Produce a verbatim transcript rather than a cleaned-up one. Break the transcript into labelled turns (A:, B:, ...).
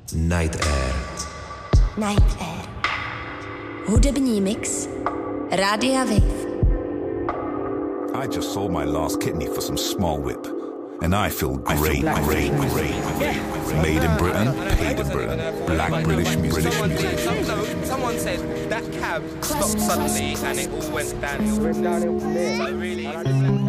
A: Night Air.
B: Night Air. Hudební mix Rádia Wave.
C: I just sold my last kidney for some small whip. And I feel great, I feel great, great, great, great. Made in Britain, paid in Britain. Black British music.
D: Someone said that cab stopped suddenly and it all went downhill. So really...